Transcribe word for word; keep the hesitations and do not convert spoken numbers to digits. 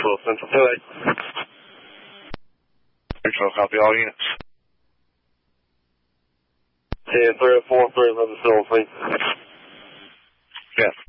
twelve Central two eight. Central, copy all units. ten three oh four, three eleven, still on scene. Yes.